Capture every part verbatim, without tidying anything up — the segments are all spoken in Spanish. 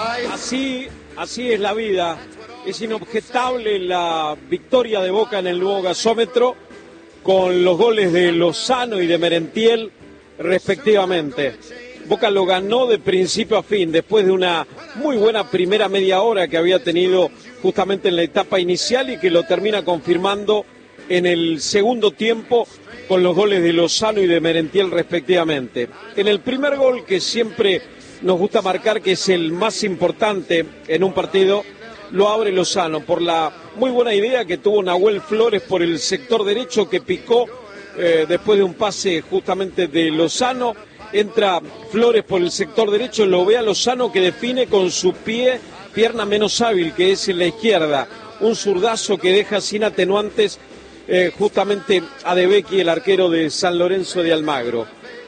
Así, así es la vida. Es inobjetable la victoria de Boca en el nuevo gasómetro con los goles de Lozano y de Merentiel respectivamente. Boca lo ganó de principio a fin después de una muy buena primera media hora que había tenido justamente en la etapa inicial y que lo termina confirmando en el segundo tiempo con los goles de Lozano y de Merentiel respectivamente. En el primer gol, que siempre nos gusta marcar que es el más importante en un partido, lo abre Lozano por la muy buena idea que tuvo Nahuel Flores por el sector derecho, que picó eh, después de un pase justamente de Lozano. Entra Flores por el sector derecho, lo ve a Lozano que define con su pie, pierna menos hábil, que es en la izquierda. Un zurdazo que deja sin atenuantes eh, justamente a De Becchi, el arquero de San Lorenzo de Almagro.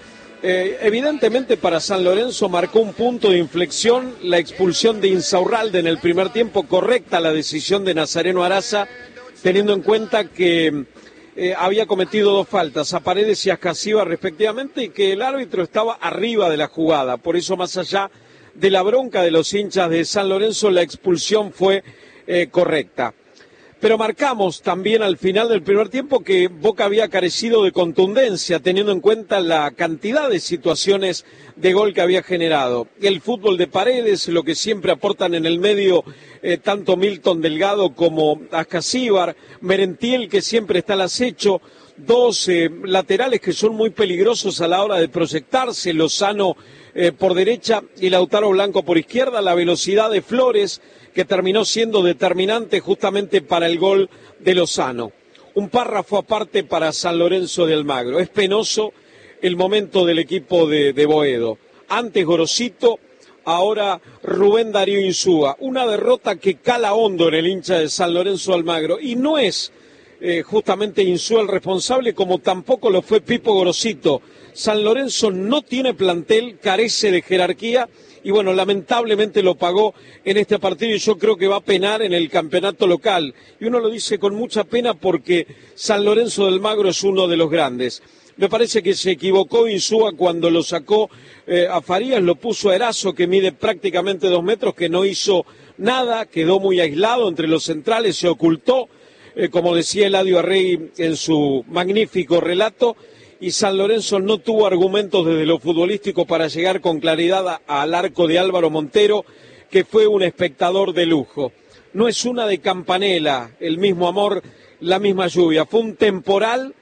Eh, evidentemente para San Lorenzo marcó un punto de inflexión la expulsión de Insaurralde en el primer tiempo, correcta la decisión de Nazareno Araza, teniendo en cuenta que eh, había cometido dos faltas, a Paredes y a Ascasíbar respectivamente, y que el árbitro estaba arriba de la jugada. Por eso, más allá de la bronca de los hinchas de San Lorenzo, la expulsión fue eh, correcta. Pero marcamos también al final del primer tiempo que Boca había carecido de contundencia, teniendo en cuenta la cantidad de situaciones de gol que había generado. El fútbol de Paredes, lo que siempre aportan en el medio eh, tanto Milton Delgado como Ascasíbar, Merentiel, que siempre está al acecho, dos eh, laterales que son muy peligrosos a la hora de proyectarse, Lozano eh, por derecha y Lautaro Blanco por izquierda, la velocidad de Flores, que terminó siendo determinante justamente para el gol de Lozano. Un párrafo aparte para San Lorenzo de Almagro. Es penoso el momento del equipo de, de Boedo. Antes Gorosito, ahora Rubén Darío Insúa. Una derrota que cala hondo en el hincha de San Lorenzo de Almagro. Y no es eh, justamente Insúa el responsable, como tampoco lo fue Pipo Gorosito. San Lorenzo no tiene plantel, carece de jerarquía, y bueno, lamentablemente lo pagó en este partido y yo creo que va a penar en el campeonato local. Y uno lo dice con mucha pena porque San Lorenzo del Almagro es uno de los grandes. Me parece que se equivocó Insúa cuando lo sacó eh, a Farías, lo puso a Erazo, que mide prácticamente dos metros, que no hizo nada, quedó muy aislado entre los centrales, se ocultó, eh, como decía Eladio Arregui en su magnífico relato, y San Lorenzo no tuvo argumentos desde lo futbolístico para llegar con claridad a, al arco de Álvaro Montero, que fue un espectador de lujo. No es una de Campanella, el mismo amor, la misma lluvia, fue un temporal,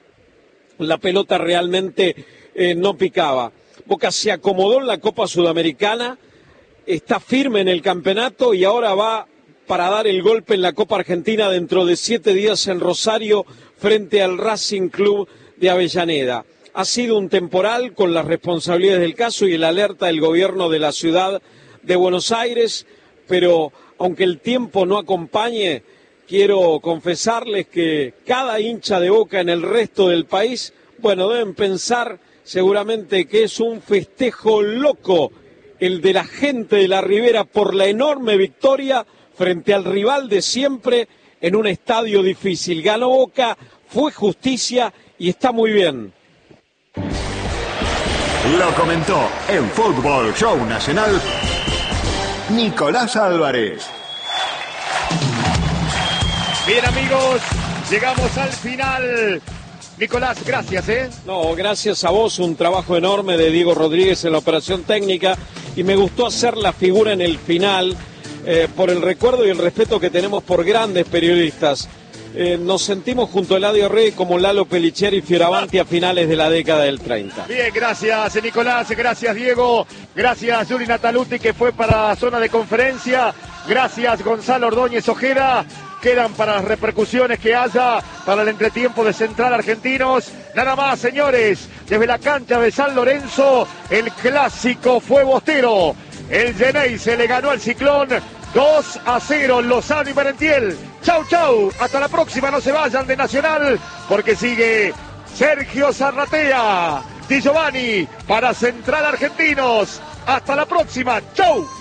la pelota realmente eh, no picaba. Boca se acomodó en la Copa Sudamericana, está firme en el campeonato y ahora va para dar el golpe en la Copa Argentina dentro de siete días en Rosario frente al Racing Club de Avellaneda. Ha sido un temporal con las responsabilidades del caso y el alerta del gobierno de la ciudad de Buenos Aires, pero aunque el tiempo no acompañe, quiero confesarles que cada hincha de Boca en el resto del país, bueno, deben pensar seguramente que es un festejo loco el de la gente de la Ribera por la enorme victoria frente al rival de siempre en un estadio difícil. Ganó Boca, fue justicia y está muy bien. Lo comentó en Fútbol Show Nacional Nicolás Álvarez. Bien, amigos, llegamos al final. Nicolás, gracias, ¿eh? No, gracias a vos, un trabajo enorme de Diego Rodríguez en la operación técnica y me gustó hacer la figura en el final eh, por el recuerdo y el respeto que tenemos por grandes periodistas. Eh, nos sentimos junto a Eladio Rey como Lalo Pellicer y Fioravanti a finales de la década del treinta. Bien, gracias Nicolás, gracias Diego, gracias Yuri Nataluti que fue para la zona de conferencia, gracias Gonzalo Ordóñez Ojeda, quedan para las repercusiones que haya para el entretiempo de Central Argentinos. Nada más, señores, desde la cancha de San Lorenzo, el clásico fue bostero. El Genei se le ganó al Ciclón dos a cero, Lozano y Merentiel. Chau, chau, hasta la próxima, no se vayan de Nacional, porque sigue Sergio Zarratea, Di Giovanni para Central Argentinos. Hasta la próxima, chau.